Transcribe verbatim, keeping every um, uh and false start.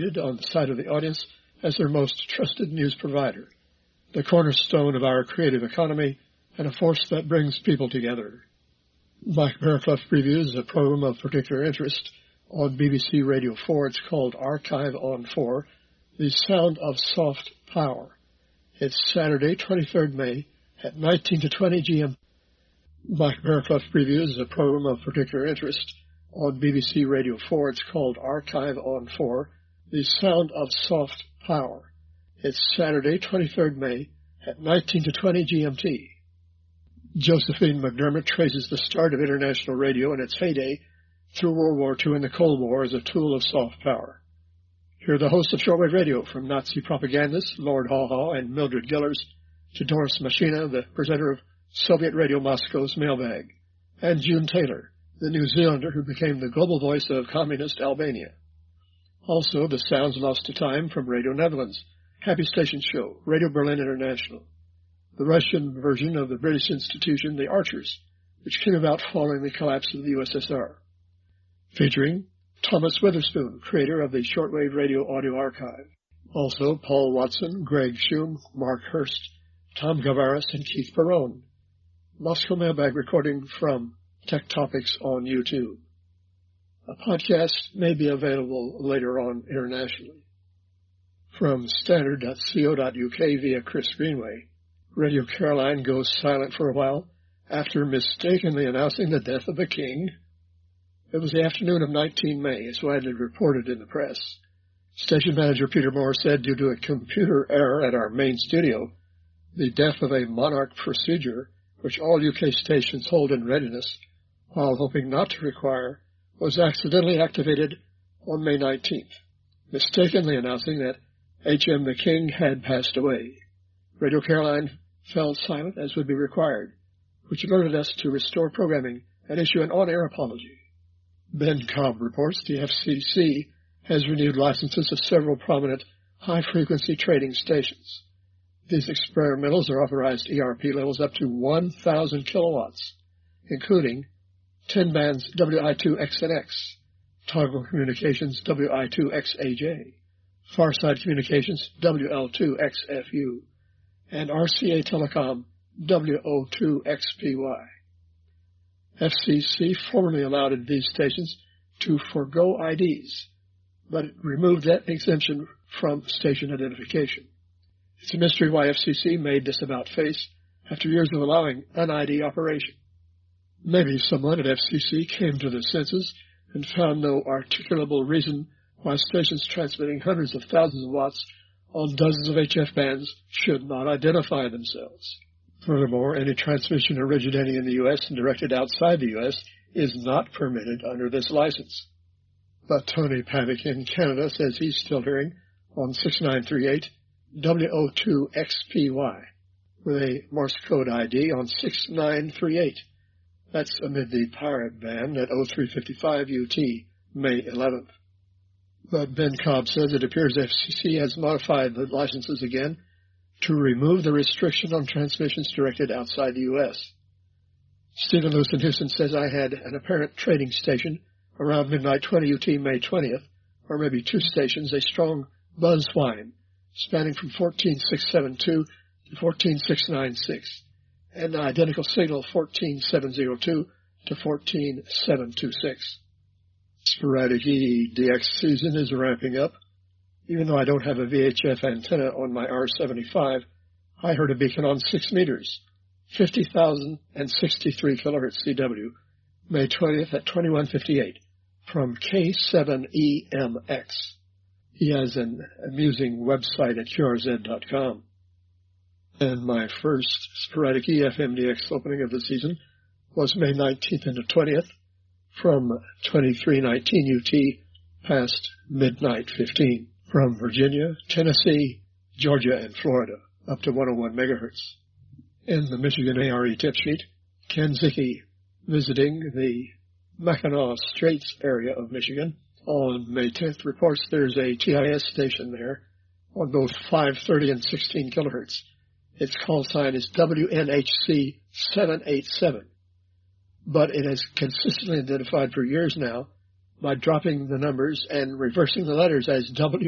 on the side of the audience as their most trusted news provider, the cornerstone of our creative economy, and a force that brings people together. Mike Bearclough Previews, a program of particular interest on B B C Radio four. It's called Archive on four, The Sound of Soft Power. It's Saturday, twenty-third of May, at nineteen to twenty G M. Mike Bearclough Previews, a program of particular interest on B B C Radio four. It's called Archive on four, The Sound of Soft Power. It's Saturday, twenty-third of May, at nineteen to twenty G M T. Josephine McDermott traces the start of international radio in its heyday through World War Two and the Cold War as a tool of soft power. Here are the hosts of shortwave radio, from Nazi propagandists Lord Haw Haw and Mildred Gillers to Doris Machina, the presenter of Soviet Radio Moscow's Mailbag, and June Taylor, the New Zealander who became the global voice of communist Albania. Also, the sounds lost to time from Radio Netherlands, Happy Station Show, Radio Berlin International, the Russian version of the British institution, the Archers, which came about following the collapse of the U S S R, featuring Thomas Witherspoon, creator of the Shortwave Radio Audio Archive. Also, Paul Watson, Greg Shum, Mark Hurst, Tom Gavaris, and Keith Perrone. Moscow Mailbag recording from Tech Topics on YouTube. A podcast may be available later on internationally. From standard dot co dot U K via Chris Greenway, Radio Caroline goes silent for a while after mistakenly announcing the death of the king. It was the afternoon of nineteenth of May, as widely reported in the press. Station manager Peter Moore said, due to a computer error at our main studio, the death of a monarch procedure, which all U K stations hold in readiness, while hoping not to require, was accidentally activated on May nineteenth, mistakenly announcing that H M the King had passed away. Radio Caroline fell silent as would be required, which alerted us to restore programming and issue an on-air apology. Ben Cobb reports the F C C has renewed licenses of several prominent high-frequency trading stations. These experimentals are authorized E R P levels up to one thousand kilowatts, including ten bands W I two X N X, Toggle Communications W I two X A J, Farside Communications W L two X F U, and R C A Telecom W O two X P Y. F C C formerly allowed these stations to forego I Ds, but it removed that exemption from station identification. It's a mystery why F C C made this about-face after years of allowing an I D operation. Maybe someone at F C C came to their senses and found no articulable reason why stations transmitting hundreds of thousands of watts on dozens of H F bands should not identify themselves. Furthermore, any transmission originating in the U S and directed outside the U S is not permitted under this license. But Tony Pavick in Canada says he's still hearing on six nine three eight W O two X P Y with a Morse code I D on six nine three eight. That's amid the pirate band at oh three fifty-five U T, May eleventh. But Ben Cobb says it appears F C C has modified the licenses again to remove the restriction on transmissions directed outside the U S. Stephen Lewis in Houston says I had an apparent trading station around midnight twenty U T, May twentieth, or maybe two stations, a strong buzz whine spanning from fourteen six seven two to fourteen six nine six, and an identical signal fourteen seven oh two to fourteen seven two six. Sporadic E D X season is ramping up. Even though I don't have a V H F antenna on my R seventy-five, I heard a beacon on six meters, fifty thousand sixty-three kilohertz C W, May twentieth at twenty-one fifty-eight, from K seven E M X. He has an amusing website at Q R Z dot com. And my first Sporadic E F M D X opening of the season was May nineteenth and the twentieth, from twenty-three nineteen U T past midnight fifteen, from Virginia, Tennessee, Georgia, and Florida, up to one oh one megahertz. In the Michigan A R E tip sheet, Ken Zicke, visiting the Mackinac Straits area of Michigan on May tenth, reports there's a T I S station there on both five thirty and sixteen kilohertz. Its call sign is W N H C seven eight seven, but it has consistently identified for years now by dropping the numbers and reversing the letters as W